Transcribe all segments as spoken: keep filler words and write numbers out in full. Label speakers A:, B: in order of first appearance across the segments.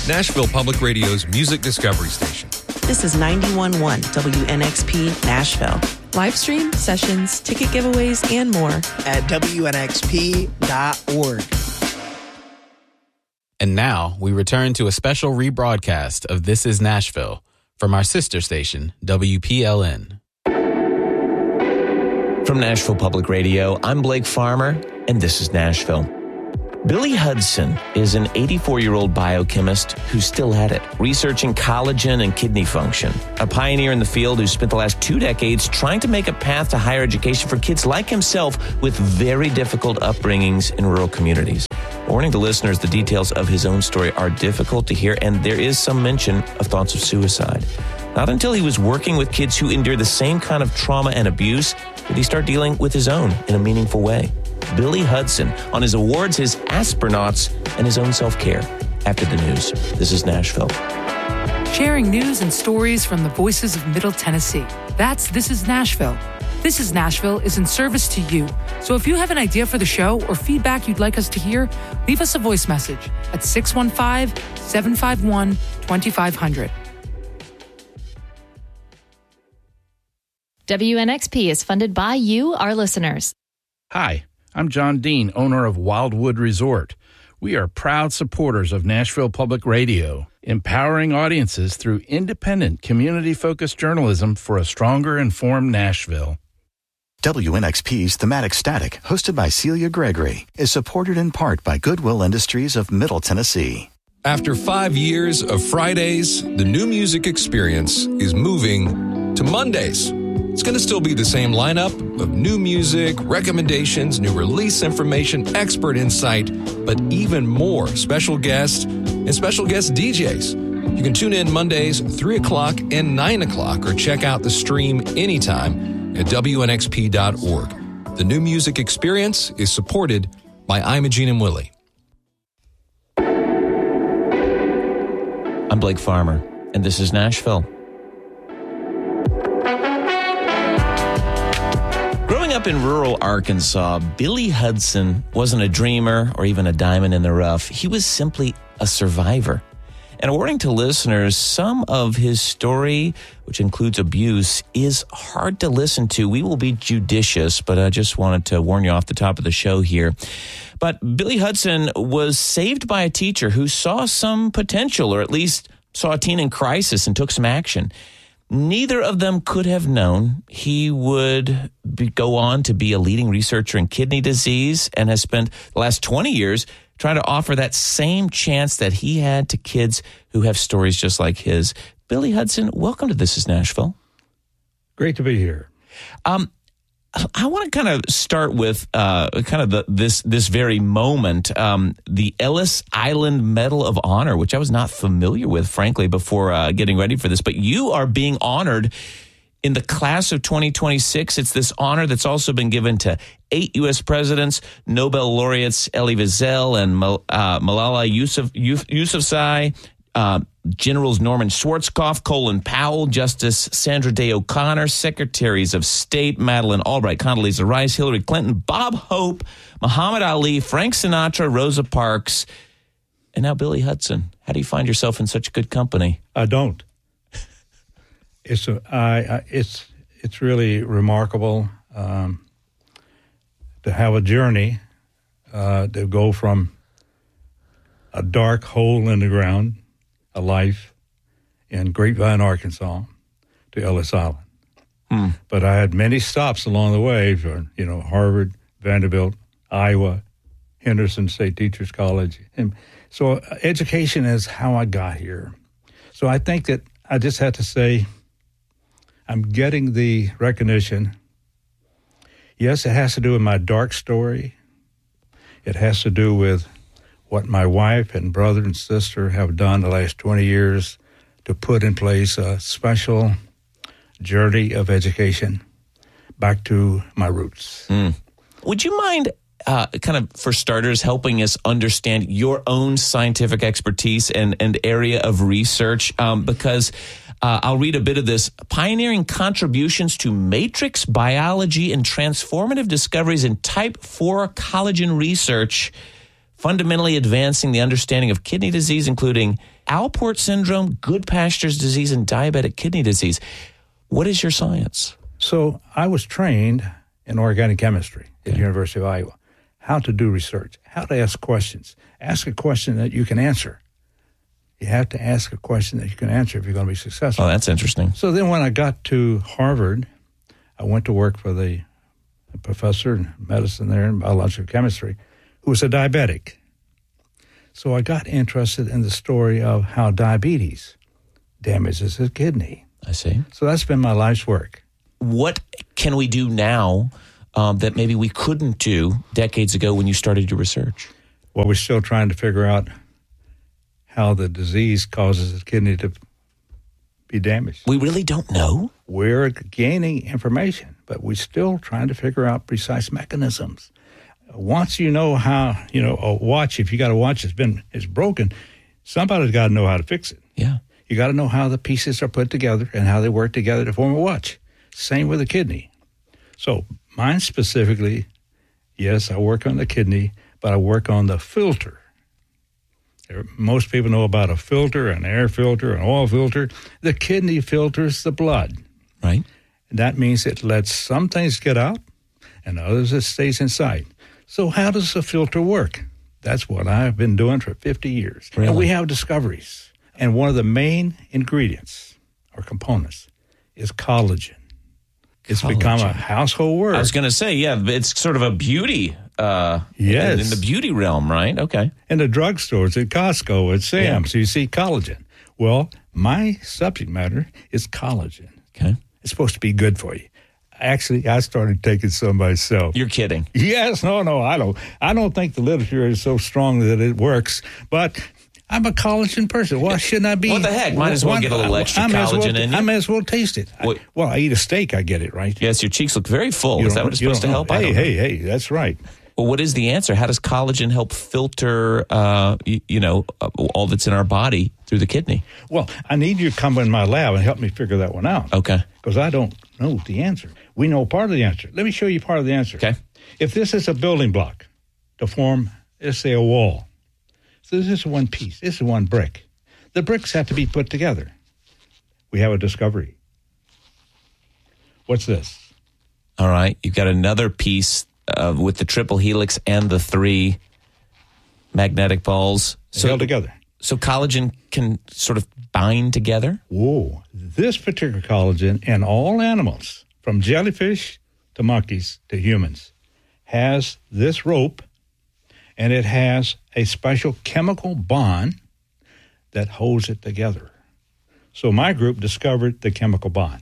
A: Nashville Public Radio's music discovery station.
B: This is ninety-one point one W N X P Nashville.
C: Live stream, sessions, ticket giveaways, and more
D: at W N X P dot org.
E: And now we return to a special rebroadcast of This is Nashville from our sister station, W P L N.
F: From Nashville Public Radio, I'm Blake Farmer, and this is Nashville. Billy Hudson is an eighty-four-year-old biochemist who's still at it, researching collagen and kidney function. A pioneer in the field who spent the last two decades trying to make a path to higher education for kids like himself with very difficult upbringings in rural communities. Warning to listeners, the details of his own story are difficult to hear, and there is some mention of thoughts of suicide. Not until he was working with kids who endure the same kind of trauma and abuse did he start dealing with his own in a meaningful way. Billy Hudson on his awards, his astronauts, and his own self-care. After the news, this is Nashville.
G: Sharing news and stories from the voices of Middle Tennessee. That's This is Nashville. This is Nashville is in service to you. So if you have an idea for the show or feedback you'd like us to hear, leave us a voice message at six one five, seven five one, two five zero zero.
H: W N X P is funded by you, our listeners.
I: Hi, I'm John Dean, owner of Wildwood Resort. We are proud supporters of Nashville Public Radio, empowering audiences through independent, community-focused journalism for a stronger, informed Nashville.
J: W N X P's Thematic Static, hosted by Celia Gregory, is supported in part by Goodwill Industries of Middle Tennessee.
A: After five years of Fridays, the new music experience is moving to Mondays. It's going to still be the same lineup of new music, recommendations, new release information, expert insight, but even more special guests and special guest D Js. You can tune in Mondays, three o'clock and nine o'clock, or check out the stream anytime at W N X P dot org. The new music experience is supported by Imogene and Willie.
F: I'm Blake Farmer, and this is Nashville. Growing up in rural Arkansas, Billy Hudson wasn't a dreamer or even a diamond in the rough. He was simply a survivor. And according to listeners, some of his story, which includes abuse, is hard to listen to. We will be judicious, but I just wanted to warn you off the top of the show here. But Billy Hudson was saved by a teacher who saw some potential, or at least saw a teen in crisis and took some action. Neither of them could have known he would be, go on to be a leading researcher in kidney disease, and has spent the last twenty years trying to offer that same chance that he had to kids who have stories just like his. Billy Hudson, welcome to This is Nashville.
K: Great to be here.
F: Um, I want to kind of start with uh, kind of the, this this very moment, um, the Ellis Island Medal of Honor, which I was not familiar with, frankly, before uh, getting ready for this. But you are being honored in the class of twenty twenty-six. It's this honor that's also been given to eight U S presidents, Nobel laureates Elie Wiesel and uh, Malala Yousaf, Yousafzai, uh, Generals Norman Schwarzkopf, Colin Powell, Justice Sandra Day O'Connor, Secretaries of State Madeleine Albright, Condoleezza Rice, Hillary Clinton, Bob Hope, Muhammad Ali, Frank Sinatra, Rosa Parks, and now Billy Hudson. How do you find yourself in such good company?
K: I don't. It's a, I, I, it's it's really remarkable um, to have a journey uh, to go from a dark hole in the ground, a life in Grapevine, Arkansas, to Ellis Island. Hmm. But I had many stops along the way for, you know, Harvard, Vanderbilt, Iowa, Henderson State Teachers College. And so uh, education is how I got here. So I think that I just had to say I'm getting the recognition. Yes, it has to do with my dark story. It has to do with what my wife and brother and sister have done the last twenty years to put in place a special journey of education back to my roots.
F: Mm. Would you mind, uh, kind of for starters, helping us understand your own scientific expertise and, and area of research? Um, because uh, I'll read a bit of this. Pioneering contributions to matrix biology and transformative discoveries in type four collagen research fundamentally advancing the understanding of kidney disease, including Alport syndrome, Goodpasture's disease, and diabetic kidney disease. What is your science?
K: So I was trained in organic chemistry at the University of Iowa, how to do research, how to ask questions. Ask a question that you can answer. You have to ask a question that you can answer if you're going to be successful.
F: Oh, that's interesting.
K: So then when I got to Harvard, I went to work for the professor in medicine there in biological chemistry, who was a diabetic. So I got interested in the story of how diabetes damages the kidney.
F: I see.
K: So that's been my life's work.
F: What can we do now um, that maybe we couldn't do decades ago when you started your research?
K: Well, we're still trying to figure out how the disease causes the kidney to be damaged.
F: We really don't know?
K: We're gaining information, but we're still trying to figure out precise mechanisms. Once you know how, you know, a watch, if you got a watch that's been, it's broken, somebody's got to know how to fix it.
F: Yeah.
K: You got to know how the pieces are put together and how they work together to form a watch. Same with the kidney. So mine specifically, yes, I work on the kidney, but I work on the filter. Most people know about a filter, an air filter, an oil filter. The kidney filters the blood.
F: Right.
K: And that means it lets some things get out and others it stays inside. So how does the filter work? That's what I've been doing for fifty years.
F: Really?
K: And we have discoveries. And one of the main ingredients or components is collagen. It's
F: Collagen.
K: become a household word.
F: I was going to say, yeah, it's sort of a beauty. Uh,
K: yes.
F: In, in the beauty realm, right? Okay.
K: In the drugstores, at Costco, at Sam's, yeah. You see collagen. Well, my subject matter is collagen.
F: Okay.
K: It's supposed to be good for you. Actually, I started taking some myself.
F: You're kidding.
K: Yes. No, no, I don't. I don't think the literature is so strong that it works, but I'm a collagen person. Why shouldn't I be?
F: What the heck? Might as well
K: one,
F: get a little extra
K: I, I
F: collagen
K: well,
F: in you.
K: I may as well taste it. I, well, I eat a steak, I get it, right?
F: Yes, your cheeks look very full.
K: You
F: Is that what it's supposed to help?
K: Hey, hey, hey, that's right.
F: Well, what is the answer? How does collagen help filter, uh, you, you know, uh, all that's in our body through the kidney?
K: Well, I need you to come in my lab and help me figure that one out.
F: Okay.
K: Because I don't know the answer. We know part of the answer. Let me show you part of the answer.
F: Okay.
K: If this is a building block to form, let's say, a wall. So this is one piece. This is one brick. The bricks have to be put together. We have a discovery. What's this?
F: All right. You've got another piece uh, with the triple helix and the three magnetic balls.
K: So, held together.
F: So collagen can sort of bind together?
K: Whoa. This particular collagen in all animals, from jellyfish to monkeys to humans, has this rope, and it has a special chemical bond that holds it together. So my group discovered the chemical bond.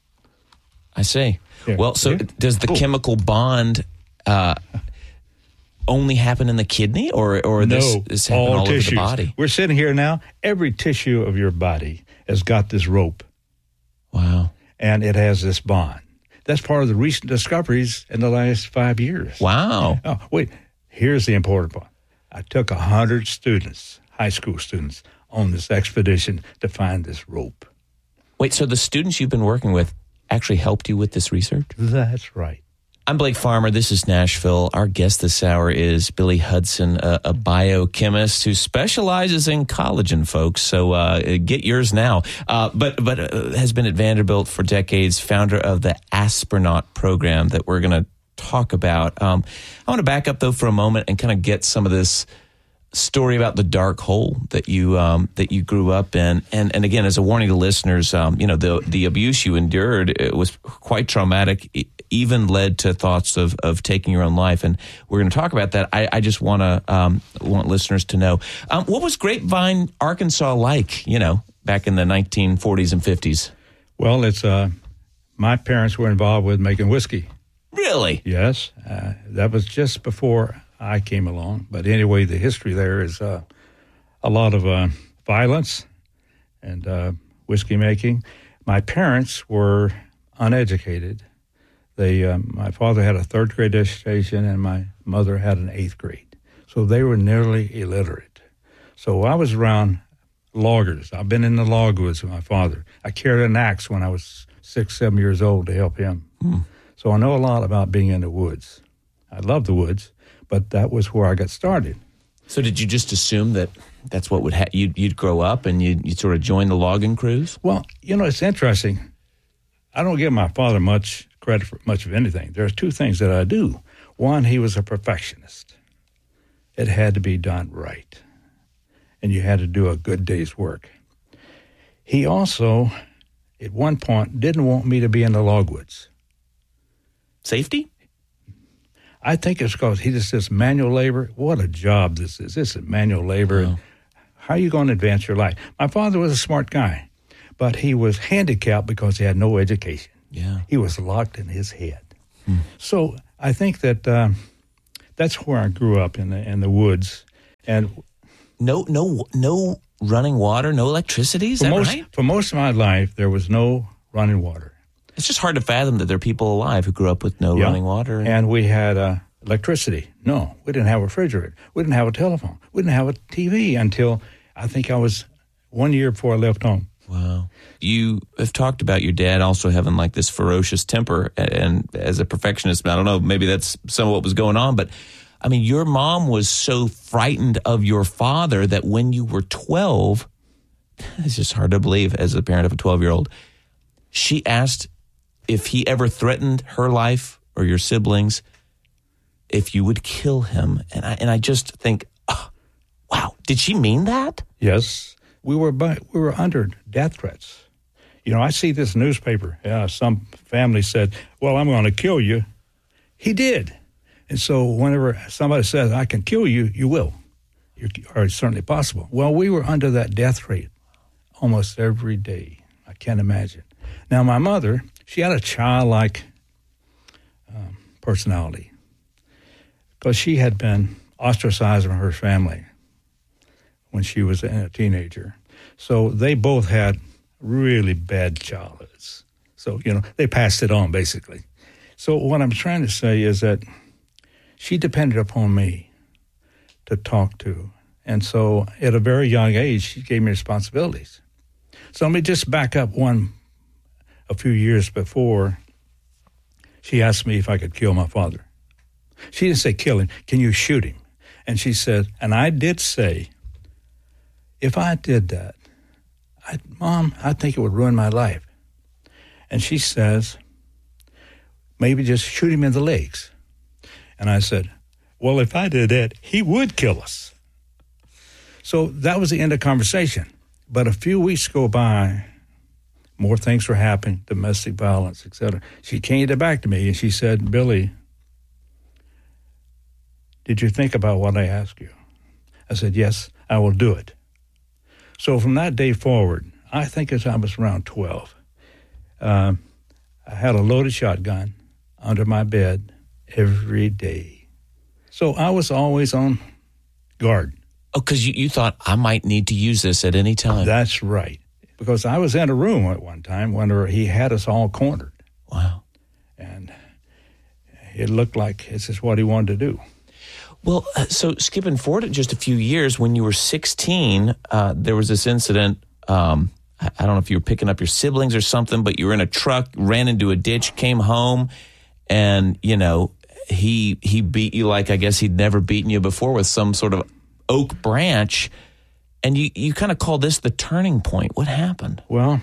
F: I see.
K: Here,
F: well, so
K: here.
F: does the
K: oh.
F: chemical bond uh, only happen in the kidney, or or
K: no,
F: this, this happen all, all over the body?
K: We're sitting here now. Every tissue of your body has got this rope.
F: Wow.
K: And it has this bond. That's part of the recent discoveries in the last five years.
F: Wow.
K: Oh, wait. Here's the important part. I took one hundred students, high school students, on this expedition to find this rope.
F: Wait, so the students you've been working with actually helped you with this research?
K: That's right.
F: I'm Blake Farmer. This is Nashville. Our guest this hour is Billy Hudson, a, a biochemist who specializes in collagen, folks. So uh, get yours now. Uh, but but uh, has been at Vanderbilt for decades, founder of the Aspernaut program that we're going to talk about. Um, I want to back up, though, for a moment and kind of get some of this story about the dark hole that you um, that you grew up in, and and again, as a warning to listeners, um, you know the the abuse you endured, it was quite traumatic. It even led to thoughts of of taking your own life, and we're going to talk about that. I, I just want to um, want listeners to know um, what was Grapevine, Arkansas like, you know, back in the nineteen forties and fifties.
K: Well, it's uh, my parents were involved with making whiskey.
F: Really?
K: Yes, uh, that was just before I came along. But anyway, the history there is uh, a lot of uh, violence and uh, whiskey making. My parents were uneducated. They, uh, my father had a third grade education and my mother had an eighth grade. So they were nearly illiterate. So I was around loggers. I've been in the logwoods with my father. I carried an axe when I was six, seven years old to help him.
F: Hmm.
K: So I know a lot about being in the woods. I love the woods. But that was where I got started.
F: So did you just assume that that's what would ha- you'd, you'd grow up and you'd, you'd sort of join the logging crews?
K: Well, you know, it's interesting. I don't give my father much credit for much of anything. There's two things that I do. One, he was a perfectionist. It had to be done right, and you had to do a good day's work. He also, at one point, didn't want me to be in the logwoods.
F: Safety?
K: I think it's because he just says manual labor. What a job this is. This is manual labor.
F: Wow.
K: How are you going to advance your life? My father was a smart guy, but he was handicapped because he had no education.
F: Yeah.
K: He was locked in his head. Hmm. So I think that um, that's where I grew up, in the in the woods. And
F: no, no, no running water, no electricity. Is
K: for
F: that
K: most,
F: right?
K: For most of my life, there was no running water.
F: It's just hard to fathom that there are people alive who grew up with no
K: yeah.
F: running water. And,
K: and we had uh, electricity. No, we didn't have a refrigerator. We didn't have a telephone. We didn't have a T V until I think I was one year before I left home.
F: Wow. You have talked about your dad also having like this ferocious temper, and as a perfectionist, I don't know, maybe that's some of what was going on, but I mean, your mom was so frightened of your father that when you were twelve, it's just hard to believe as a parent of a twelve-year-old, she asked if he ever threatened her life or your siblings, if you would kill him. And I, and I just think, oh, wow, did she mean that?
K: Yes. We were by, we were under death threats. You know, I see this newspaper. Yeah, some family said, well, I'm going to kill you. He did. And so whenever somebody says, I can kill you, you will. You're, or it's certainly possible. Well, we were under that death threat almost every day. I can't imagine. Now, my mother, she had a childlike um, personality because she had been ostracized from her family when she was a teenager. So they both had really bad childhoods. So, you know, they passed it on, basically. So what I'm trying to say is that she depended upon me to talk to. And so at a very young age, she gave me responsibilities. So let me just back up one, a few years before, she asked me if I could kill my father. She didn't say kill him, can you shoot him? And she said, and I did say, if I did that, I, Mom, I think it would ruin my life. And she says, maybe just shoot him in the legs. And I said, well, if I did that, he would kill us. So that was the end of the conversation. But a few weeks go by, more things were happening, domestic violence, et cetera. She came back to me and she said, Billy, did you think about what I asked you? I said, yes, I will do it. So from that day forward, I think as I was around twelve, uh, I had a loaded shotgun under my bed every day. So I was always on guard.
F: Oh, because you, you thought I might need to use this at any time.
K: That's right. Because I was in a room at one time when he had us all cornered.
F: Wow.
K: And it looked like this is what he wanted to do.
F: Well, uh, so skipping forward just a few years, when you were sixteen, uh, there was this incident. Um, I, I don't know if you were picking up your siblings or something, but you were in a truck, ran into a ditch, came home, and, you know, he he beat you like I guess he'd never beaten you before with some sort of oak branch. And you, you kind of call this the turning point. What happened?
K: Well,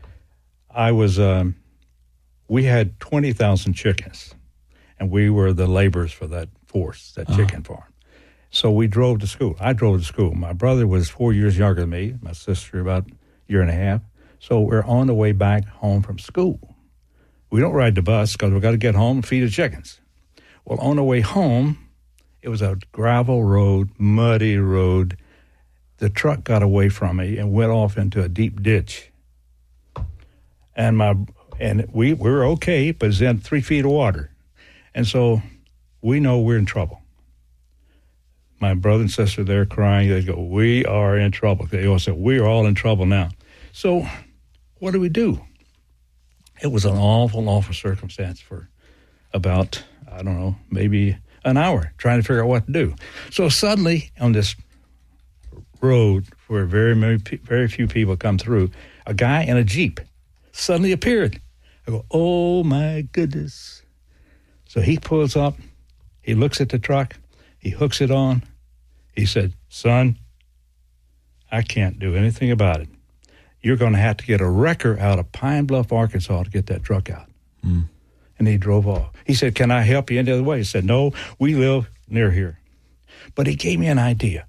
K: I was, um, we had twenty thousand chickens, and we were the laborers for that force, that uh-huh. chicken farm. So we drove to school. I drove to school. My brother was four years younger than me, my sister about a year and a half. So we're on the way back home from school. We don't ride the bus because we got to get home and feed the chickens. Well, on the way home, it was a gravel road, muddy road. The truck got away from me and went off into a deep ditch. And my and we, we were okay, but it's in three feet of water. And so we know we're in trouble. My brother and sister, they're crying. They go, we are in trouble. They all said, we are all in trouble now. So what do we do? It was an awful, awful circumstance for about, I don't know, maybe an hour trying to figure out what to do. So suddenly on this road where very, very, very few people come through, a guy in a Jeep suddenly appeared. I go, oh my goodness. So he pulls up, he looks at the truck, he hooks it on, He said, son, I can't do anything about it. You're going to have to get a wrecker out of Pine Bluff, Arkansas to get that truck out.
F: Mm.
K: And he drove off. He said, can I help you any other way? He said, no, we live near here. But he gave me an idea.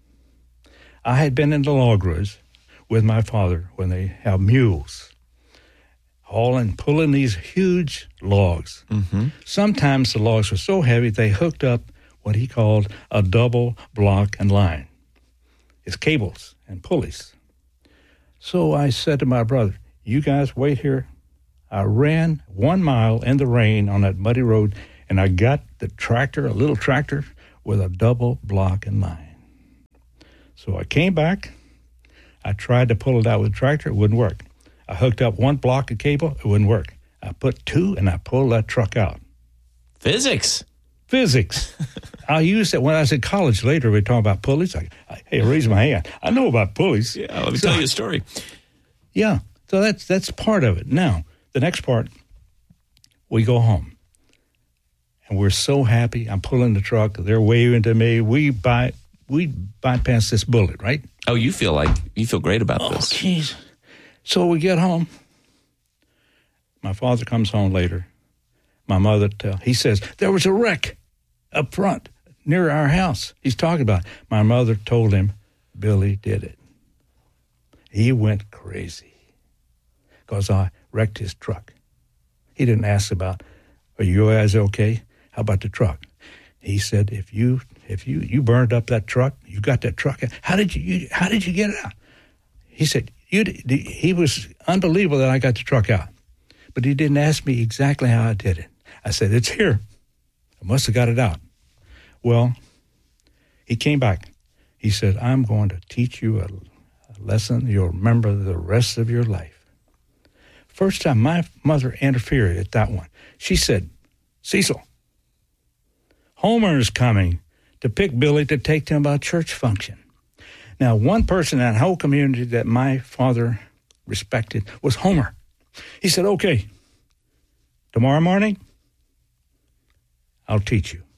K: I had been in the log woods with my father when they have mules, hauling, pulling these huge logs.
F: Mm-hmm.
K: Sometimes the logs were so heavy they hooked up what he called a double block and line. It's cables and pulleys. So I said to my brother, you guys wait here. I ran one mile in the rain on that muddy road, and I got the tractor, a little tractor, with a double block and line. So I came back. I tried to pull it out with the tractor. It wouldn't work. I hooked up one block of cable. It wouldn't work. I put two, and I pulled that truck out.
F: Physics.
K: Physics. I used it when I was in college. Later, we were talking about pulleys. I, I, hey, raise my hand. I know about pulleys.
F: Yeah, let me
K: so,
F: tell you a story.
K: Yeah, so that's that's part of it. Now, the next part, we go home. And we're so happy. I'm pulling the truck. They're waving to me. We by, we bypass this bullet, right?
F: Oh, you feel like, you feel great about
K: oh,
F: this.
K: Jeez. So we get home. My father comes home later. My mother tells, he says, there was a wreck up front near our house. He's talking about it. My mother told him, Billy did it. He went crazy because I wrecked his truck. He didn't ask about, are you guys okay? How about the truck? He said, if you if you, you burned up that truck, you got that truck out. How did you, you how did you get it out? He said, you. He was unbelievable that I got the truck out. But he didn't ask me exactly how I did it. I said, it's here. I must have got it out. Well, he came back. He said, I'm going to teach you a, a lesson you'll remember the rest of your life. First time my mother interfered at that one. She said, Cecil, Homer is coming to pick Billy to take to him about church function. Now, one person in that whole community that my father respected was Homer. He said, okay, tomorrow morning, I'll teach you.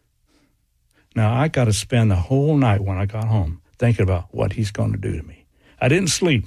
K: Now, I got to spend the whole night when I got home thinking about what he's going to do to me. I didn't sleep.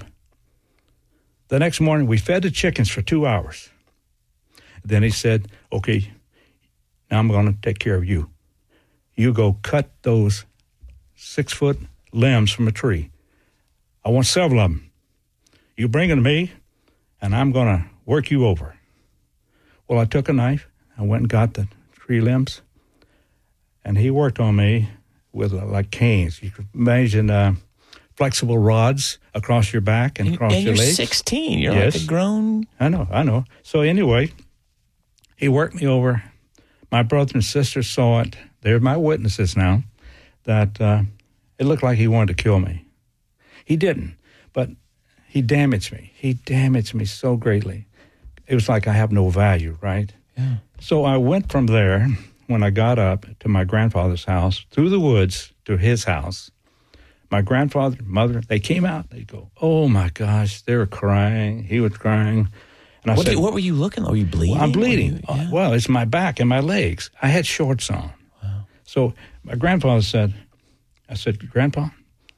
K: The next morning, we fed the chickens for two hours. Then he said, okay, now I'm going to take care of you. You go cut those six-foot limbs from a tree. I want several of them. You bring them to me, and I'm going to work you over. Well, I took a knife. I went and got the tree limbs, and he worked on me with uh, like canes. You could imagine uh, flexible rods across your back and, and across
F: and
K: your
F: you're
K: legs.
F: sixteen. You're
K: yes.
F: like a grown...
K: I know, I know. So anyway, he worked me over. My brother and sister saw it. They're my witnesses now, that uh, it looked like he wanted to kill me. He didn't, but he damaged me. He damaged me so greatly. It was like I have no value, right?
F: Yeah.
K: So I went from there, when I got up, to my grandfather's house, through the woods to his house. My grandfather, mother, they came out. They go, oh, my gosh. They were crying. He was crying. And I
F: what,
K: said,
F: did, what were you looking at? Were you bleeding?
K: Well, I'm bleeding.
F: You, yeah.
K: Well, it's my back and my legs. I had shorts on.
F: Wow.
K: So my grandfather said, I said, Grandpa,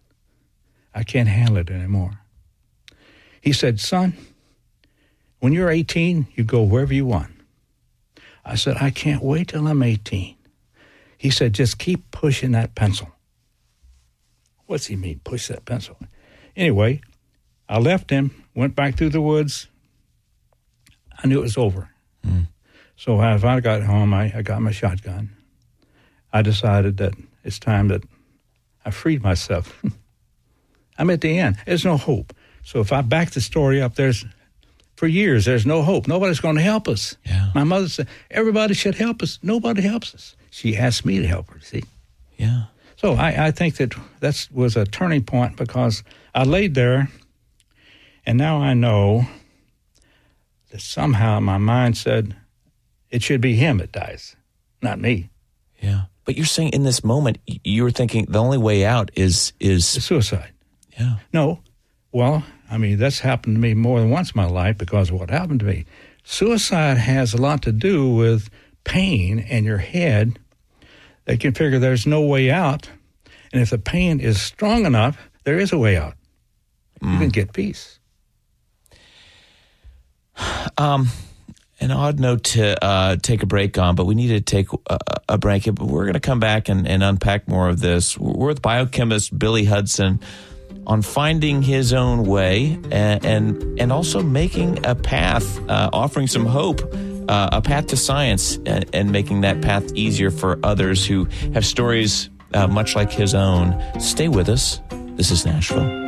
K: I can't handle it anymore. He said, son, when you're eighteen, you go wherever you want. I said, I can't wait till I'm eighteen. He said, just keep pushing that pencil. What's he mean, push that pencil? Anyway, I left him, went back through the woods. I knew it was over.
F: Mm.
K: So as I got home, I, I got my shotgun. I decided that it's time that I freed myself. I'm at the end. There's no hope. So if I back the story up, there's for years, there's no hope. Nobody's going to help us.
F: Yeah.
K: My mother said, everybody should help us. Nobody helps us. She asked me to help her, see?
F: Yeah.
K: So I, I think that that was a turning point because I laid there, and now I know that somehow my mind said it should be him that dies, not me.
F: Yeah. But you're saying in this moment, you were thinking the only way out is... is
K: suicide.
F: Yeah.
K: No. Well, I mean, that's happened to me more than once in my life because of what happened to me. Suicide has a lot to do with pain in your head. They can figure there's no way out, And if the pain is strong enough, there is a way out.
F: Mm.
K: You can get peace.
F: Um, an odd note to uh, take a break on, but we need to take a, a break. But we're going to come back and, and unpack more of this. We're with biochemist Billy Hudson on finding his own way and and, and also making a path, uh, offering some hope, uh, a path to science, and, and making that path easier for others who have stories uh, much like his own. Stay with us. This is Nashville.